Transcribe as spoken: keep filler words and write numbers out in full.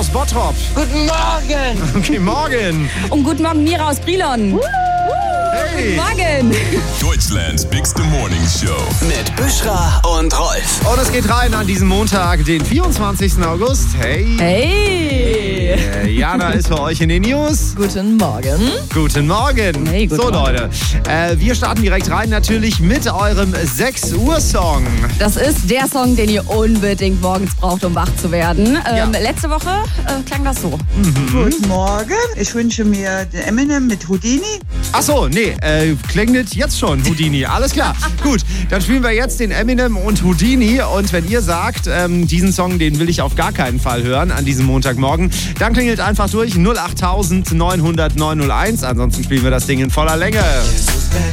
aus Bottrop. Guten Morgen. Okay, morgen. Und guten Morgen, Mira aus Brilon. Hey. Guten Morgen. Deutschlands bigste Morning Show. Mit Büschra und Rolf. Und es geht rein an diesem Montag, den vierundzwanzigsten August. Hey. Hey. Äh, Jana ist für euch in den News. Guten Morgen. Guten Morgen. Hey, guten so, Morgen. Leute, äh, wir starten direkt rein natürlich mit eurem sechs Uhr Song. Das ist der Song, den ihr unbedingt morgens braucht, um wach zu werden. Ähm, Ja. Letzte Woche äh, klang das so. Guten Morgen. Ich wünsche mir den Eminem mit Houdini. Ach so, nee, äh, klingelt jetzt schon Houdini. Alles klar. Gut, dann spielen wir jetzt den Eminem und Houdini. Und wenn ihr sagt, ähm, diesen Song, den will ich auf gar keinen Fall hören an diesem Montagmorgen, dann klingelt einfach durch null acht neun null null neun null eins. Ansonsten spielen wir das Ding in voller Länge.